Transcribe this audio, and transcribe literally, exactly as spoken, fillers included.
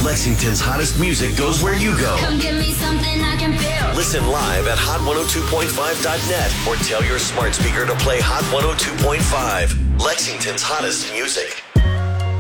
Lexington's hottest music goes where you go. Come give me something I can feel. Listen live at hot one oh two point five dot net or tell your smart speaker to play Hot one oh two point five. Lexington's hottest music.